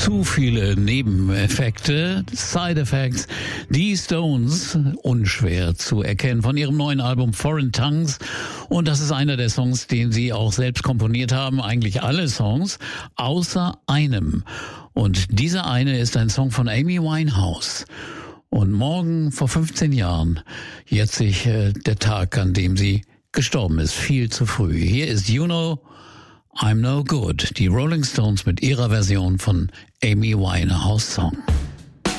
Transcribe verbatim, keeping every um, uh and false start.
zu viele Nebeneffekte, Side Effects. Die Stones, unschwer zu erkennen, von ihrem neuen Album Foreign Tongues. Und das ist einer der Songs, den sie auch selbst komponiert haben. Eigentlich alle Songs, außer einem. Und dieser eine ist ein Song von Amy Winehouse. Und morgen, vor fünfzehn Jahren, jährt sich äh, der Tag, an dem sie gestorben ist. Viel zu früh. Hier ist You Know I'm No Good. Die Rolling Stones mit ihrer Version von Amy Winehouse Song.